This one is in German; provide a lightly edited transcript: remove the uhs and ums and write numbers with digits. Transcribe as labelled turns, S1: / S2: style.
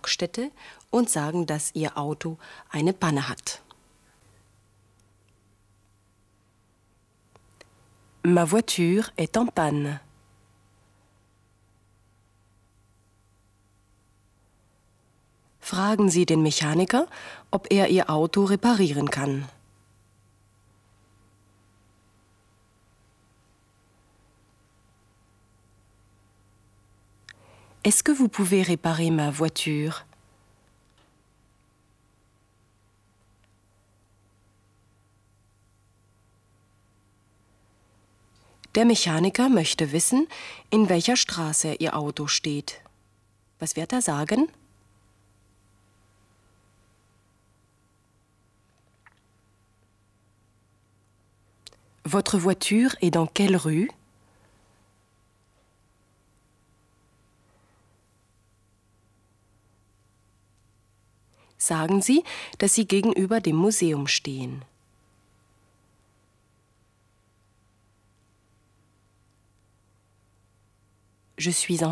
S1: Werkstätte und sagen, dass Ihr Auto eine Panne hat. Ma voiture est en panne. Fragen Sie den Mechaniker, ob er Ihr Auto reparieren kann. Est-ce que vous pouvez réparer ma voiture? Der Mechaniker möchte wissen, in welcher Straße Ihr Auto steht. Was wird er sagen? Votre voiture est dans quelle rue? Sagen Sie, dass Sie gegenüber dem Museum stehen. Je suis en